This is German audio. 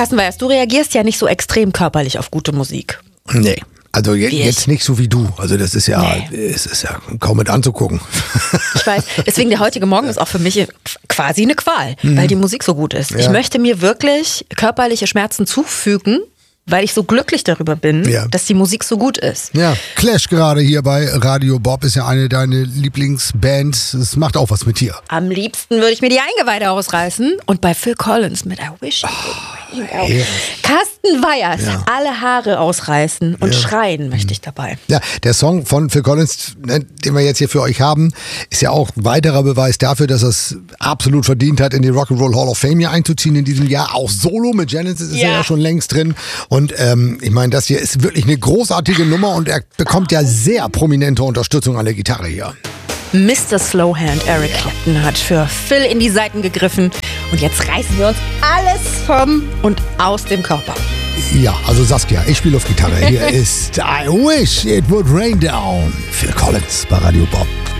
Carsten Weihers, du reagierst ja nicht so extrem körperlich auf gute Musik. Nee. Also jetzt nicht so wie du. Also das ist ja, es ist ja kaum mit anzugucken. Ich weiß, deswegen der heutige Morgen ist auch für mich quasi eine Qual, weil die Musik so gut ist. Ja. Ich möchte mir wirklich körperliche Schmerzen zufügen, weil ich so glücklich darüber bin, dass die Musik so gut ist. Ja, Clash gerade hier bei Radio Bob ist ja eine deiner Lieblingsbands. Es macht auch was mit dir. Am liebsten würde ich mir die Eingeweide ausreißen und bei Phil Collins mit I Wish. Carsten Weihers, alle Haare ausreißen und schreien möchte ich dabei. Ja, der Song von Phil Collins, den wir jetzt hier für euch haben, ist ja auch ein weiterer Beweis dafür, dass er es absolut verdient hat, in die Rock'n'Roll Hall of Fame hier einzuziehen in diesem Jahr. Auch Solo mit Genesis ist er ja schon längst drin. Und ich meine, das hier ist wirklich eine großartige Nummer und er bekommt ja sehr prominente Unterstützung an der Gitarre hier. Mr. Slowhand Eric Clapton hat für Phil in die Seiten gegriffen und jetzt reißen wir uns alles vom und aus dem Körper. Ja, also Saskia, ich spiele auf Gitarre. Hier ist I Wish It Would Rain Down. Phil Collins bei Radio Bob.